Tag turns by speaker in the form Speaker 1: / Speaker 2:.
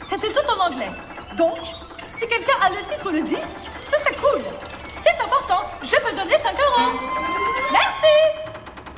Speaker 1: C'était tout en anglais. Donc, si quelqu'un a le titre ou le disque, ce serait cool. C'est important, je peux donner 5 euros.